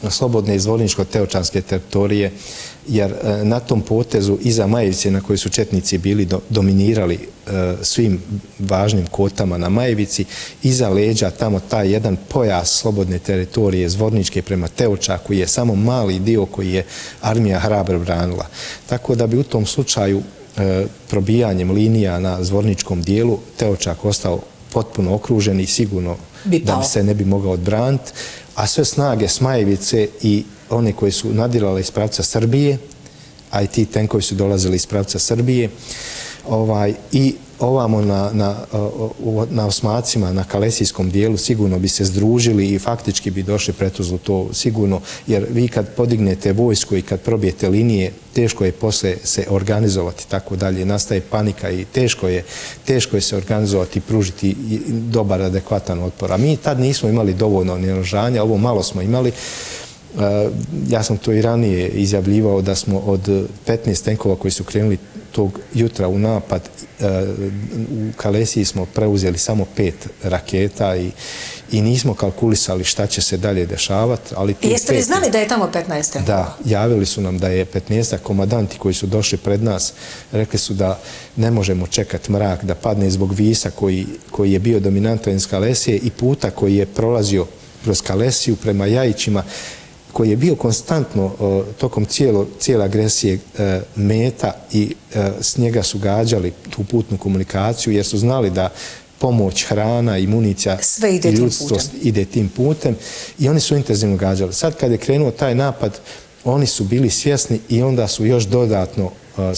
slobodne iz Zvorničko-Teočanske teritorije, jer na tom potezu iza Majevice na kojoj su četnici bili dominirali svim važnim kotama na Majevici, iza leđa tamo taj jedan pojas slobodne teritorije Zvorničke prema Teočaku je samo mali dio koji je armija hrabro branila. Tako da bi u tom slučaju probijanjem linija na Zvorničkom dijelu Teočak ostao potpuno okružen i sigurno da se ne bi mogao odbraniti, a sve snage s Majevice i one koje su nadirale iz pravca Srbije, a i ti tenkovi su dolazili iz pravca Srbije, i ovamo na Osmacima, na Kalesijskom dijelu sigurno bi se združili i faktički bi došli pred Tuzlu, to sigurno, jer vi kad podignete vojsku i kad probijete linije, teško je posle se organizovati, tako dalje, nastaje panika i teško je se organizovati i pružiti dobar, adekvatan otpor. A mi tad nismo imali dovoljno naoružanja, ovo malo smo imali. Ja sam to i ranije izjavljivao da smo od 15 tenkova koji su krenuli tog jutra u napad, u Kalesiji smo preuzeli samo 5 raketa i nismo kalkulisali šta će se dalje dešavati. Jeste li znali da je tamo 15 tenkova? Da, javili su nam da je 15 komandanti koji su došli pred nas, rekli su da ne možemo čekati mrak da padne zbog visa koji je bio dominantan iz Kalesije i puta koji je prolazio kroz Kalesiju prema Jajićima, koji je bio konstantno tokom cijele agresije meta i s njega su gađali tu putnu komunikaciju jer su znali da pomoć, hrana i municija i ljudstvo ide tim putem i oni su intenzivno gađali. Sad kad je krenuo taj napad, oni su bili svjesni i onda su još dodatno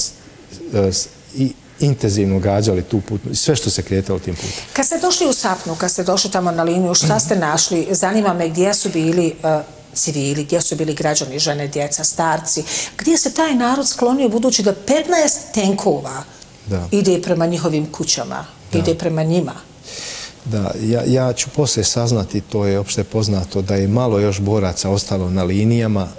intenzivno gađali tu putnu, sve što se kretalo tim putem. Kad ste došli u Sapnu, kad ste došli tamo na liniju, šta ste našli? Zanima me gdje su bili civili, gdje su bili građani, žene, djeca, starci, gdje se taj narod sklonio budući da 15 tenkova ide prema njihovim kućama, ide prema njima. Da, ja ću poslije saznati, to je opšte poznato, da je malo još boraca ostalo na linijama,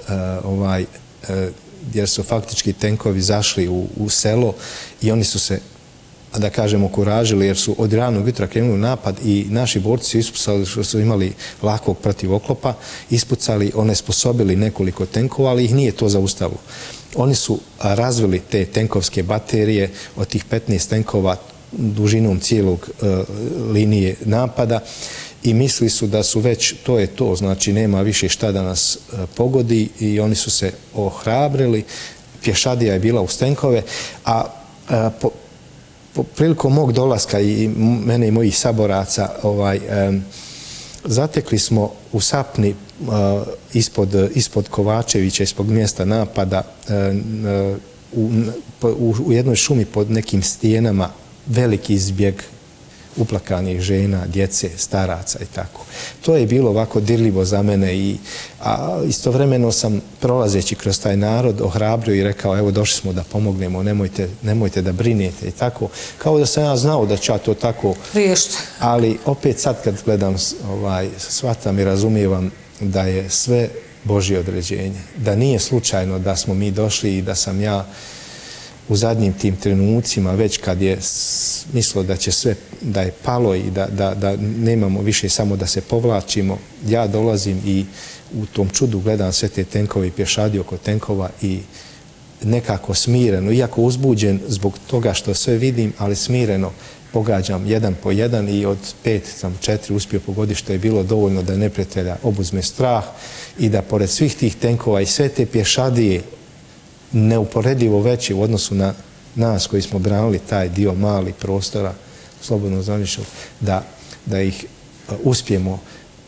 jer su faktički tenkovi zašli u selo i oni su se, da kažemo, okuražili jer su od ranog jutra krenuli u napad i naši borci su ispucali što su imali lakog protivoklopa, ispucali, onesposobili nekoliko tenkova, ali ih nije to zaustavilo. Oni su razvili te tenkovske baterije od tih 15 tenkova dužinom cijelog linije napada i mislili su da su već, to je to, znači nema više šta da nas pogodi i oni su se ohrabrili, pješadija je bila uz tenkove, a prilikom mog dolaska i mene i mojih saboraca zatekli smo u Sapni ispod Kovačevića, ispod mjesta napada u jednoj šumi pod nekim stijenama veliki zbjeg uplakanih žena, djece, staraca i tako. To je bilo ovako dirljivo za mene, a istovremeno sam prolazeći kroz taj narod ohrabrio i rekao evo došli smo da pomognemo, nemojte da brinete i tako. Kao da sam ja znao da ću ja to tako riješiti. Ali opet sad kad gledam, shvatam i razumijevam da je sve Božje određenje. Da nije slučajno da smo mi došli i da sam ja u zadnjim tim trenucima, već kad je mislilo da će sve, da je palo i da nemamo više samo da se povlačimo, ja dolazim i u tom čudu gledam sve te tenkove i pješadije oko tenkova i nekako smireno, iako uzbuđen zbog toga što sve vidim, ali smireno pogađam jedan po jedan i od 5 sam 4 uspio pogoditi, što je bilo dovoljno da neprijatelja obuzme strah i da pored svih tih tenkova i sve te pješadije neuporedivo veći u odnosu na nas koji smo branili taj dio mali prostora slobodno Zvorničkog, da ih uspijemo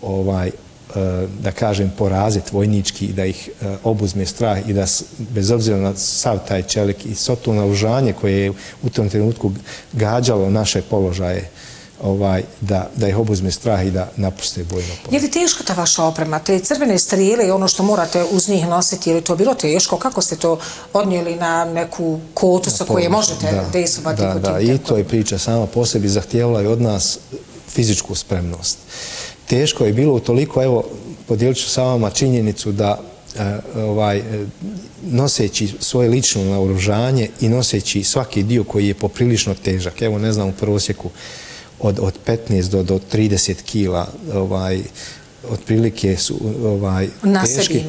da kažem poraziti vojnički i da ih obuzme strah i da bez obzira na sav taj čelik i svo to naoružanje koje je u tom trenutku gađalo naše položaje, da ih obuzme strah i da napuste bojno polje. Je li teško ta vaša oprema, te crvene strijele i ono što morate uz njih nositi, je li to bilo teško? Kako ste to odnijeli na neku kotu sa koje možete dejstvovati? Da, i to je priča sama po sebi, zahtijevala je od nas fizičku spremnost. Teško je bilo utoliko, evo, podijelit ću sa vama činjenicu da noseći svoje lično naoružanje i noseći svaki dio koji je poprilično težak, evo ne znam u prosjeku od 15 do 30 kila, otprilike su teški.